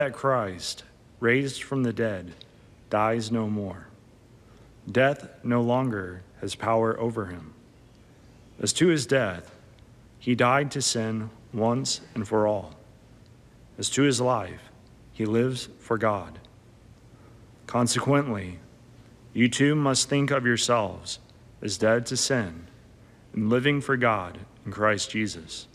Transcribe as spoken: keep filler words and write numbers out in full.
that Christ, raised from the dead, dies no more. Death no longer has power over him. As to his death, he died to sin once and for all. As to his life, he lives for God. Consequently, you too must think of yourselves as dead to sin and living for God in Christ Jesus.